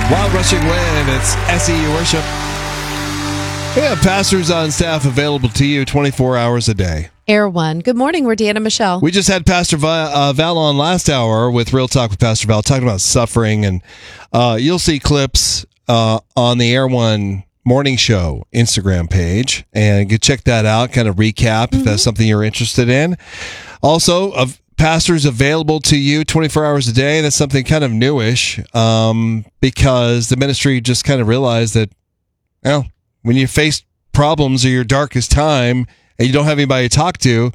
Wild Rushing Wind, it's SEU Worship. We have pastors on staff available to you 24 hours a day. Air One. Good morning, we're Deanna Michelle. We just had Pastor Val on last hour with Real Talk with Pastor Val, talking about suffering, and you'll see clips on the Air One Morning Show Instagram page, and you can check that out, kind of recap if that's something you're interested in. Also, of pastors available to you 24 hours a day. That's something kind of newish, because the ministry just kind of realized that, well, when you face problems or your darkest time and you don't have anybody to talk to,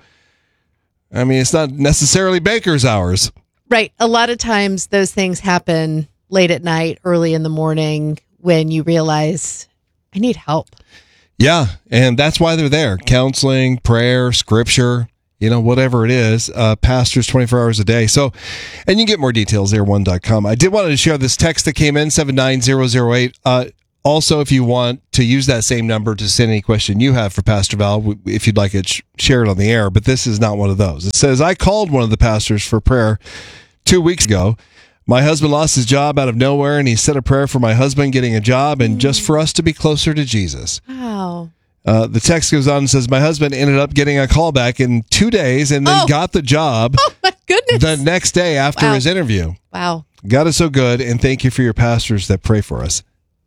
I mean, it's not necessarily baker's hours. Right. A lot of times those things happen late at night, early in the morning, when you realize, I need help. Yeah, and that's why they're there. Counseling, prayer, scripture, whatever it is, pastors 24 hours a day. So, and you can get more details, air1.com. I did want to share this text that came in, 79008. Also, if you want to use that same number to send any question you have for Pastor Val, if you'd like it, share it on the air, but this is not one of those. It says, I called one of the pastors for prayer 2 weeks ago. My husband lost his job out of nowhere, and he said a prayer for my husband getting a job and just for us to be closer to Jesus. Wow. The text goes on and says, my husband ended up getting a call back in 2 days and then got the job my goodness. the next day after his interview. Wow. God is so good, and thank you for your pastors that pray for us.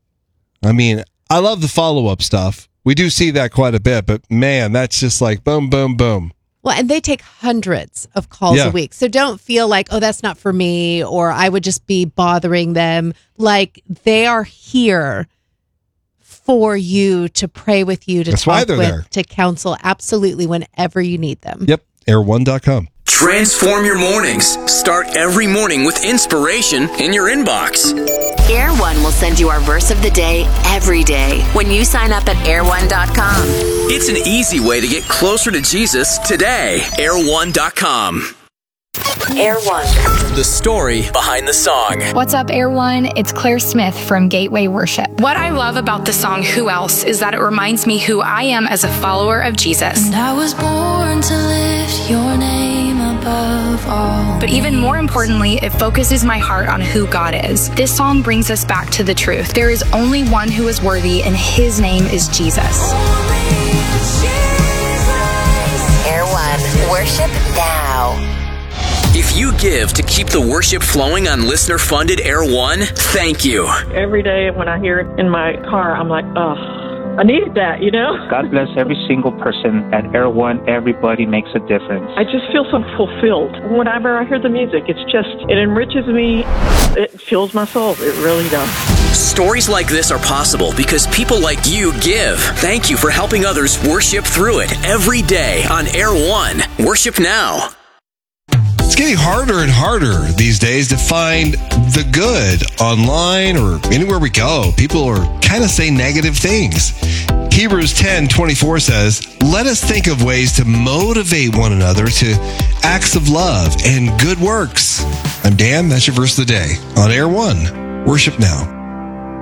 I mean, I love the follow-up stuff. We do see that quite a bit, but man, that's just like boom, boom, boom. Well, and they take hundreds of calls a week. So don't feel like, oh, that's not for me, or I would just be bothering them. Like, they are here for you, to pray with you, to talk with, to counsel, absolutely, whenever you need them. Yep, air1.com. Transform your mornings. Start every morning with inspiration in your inbox. Air One will send you our verse of the day every day when you sign up at air1.com. It's an easy way to get closer to Jesus today. Air1.com. Air One. The story behind the song. What's up, Air One? It's Claire Smith from Gateway Worship. What I love about the song Who Else is that it reminds me who I am as a follower of Jesus. And I was born to lift your name above all. But even more importantly, it focuses my heart on who God is. This song brings us back to the truth. There is only one who is worthy, and his name is Jesus. Air One. Worship now. If you give to keep the worship flowing on listener-funded Air One, thank you. Every day when I hear it in my car, I'm like, oh, I needed that, God bless every single person at Air One. Everybody makes a difference. I just feel so fulfilled. Whenever I hear the music, it enriches me. It fills my soul. It really does. Stories like this are possible because people like you give. Thank you for helping others worship through it every day on Air One. Worship now. It's getting harder and harder these days to find the good online or anywhere we go. People are kind of saying negative things. Hebrews 10:24 says, let us think of ways to motivate one another to acts of love and good works. I'm Dan. That's your verse of the day on Air One. Worship now.